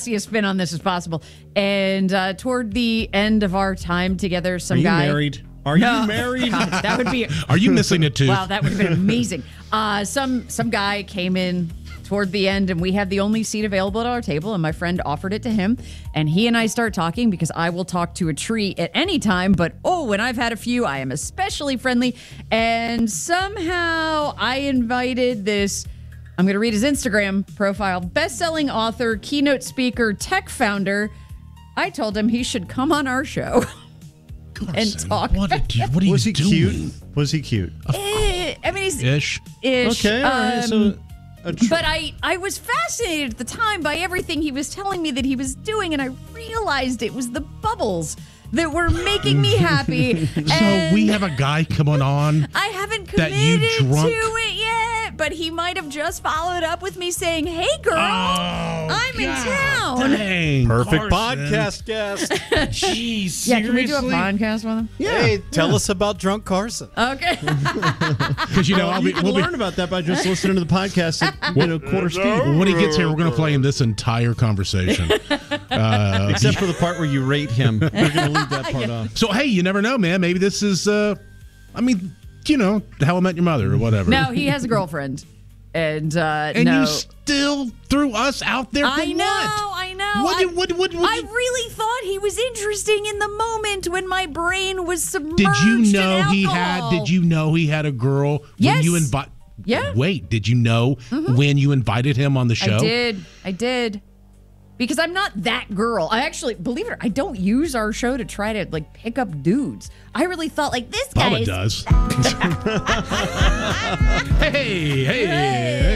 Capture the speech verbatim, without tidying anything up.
classiest spin on this as possible. And uh, toward the end of our time together, some Are you guy. married? Are No. you married? God, that would be. Are you missing it too? Wow, that would have been amazing. Uh, some some guy came in toward the end, and we had the only seat available at our table, and my friend offered it to him, and he and I start talking because I will talk to a tree at any time, but oh, when I've had a few, I am especially friendly, and somehow I invited this, I'm going to read his Instagram profile, best-selling author, keynote speaker, tech founder. I told him he should come on our show and talk. What, a, dude, what are Was you he doing? cute? Was he cute? Eh, I mean, he's Ish. ish. Okay, all right. Um, So, a tr- But I, I was fascinated at the time by everything he was telling me that he was doing, and I realized it was the bubbles that were making me happy. So we have a guy coming on. I haven't that you committed to drunk- it yet, but he might have just followed up with me saying, "Hey, girl, Oh, I'm in God town." Dang, Perfect Carson. podcast guest. Jeez, Yeah, can we do a seriously? podcast with him? Hey, tell us about Drunk Carson. Okay. Because you know, Well, I'll you be, can we'll be, learn about that by just listening to the podcast at you know, quarter speed. when he gets here, we're going to play him this entire conversation. Uh, Except for the part where you rate him. We're going to leave that part off. so, hey, you never know, man. Maybe this is, uh, I mean, you know, How I Met Your Mother or whatever. No, he has a girlfriend, and uh, and no. you still threw us out there for I know, what? I know. What I, did- what- what- what I did- really thought he was interesting in the moment when my brain was submerged Did you in know he alcohol. had? Did you know he had a girl when Yes. you invite? Yeah. Wait, did you know when you invited him on the show? I did. I did. Because I'm not that girl. I actually, believe it or not, I don't use our show to try to like pick up dudes. I really thought like this guy Bubba is does. hey, hey, hey.